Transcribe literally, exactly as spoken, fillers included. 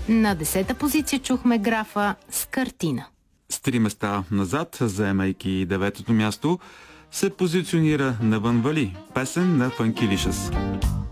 На десета позиция чухме графа с картина. С три места назад, заемайки деветото място, се позиционира Навън вали, песен на Фанкилишъс.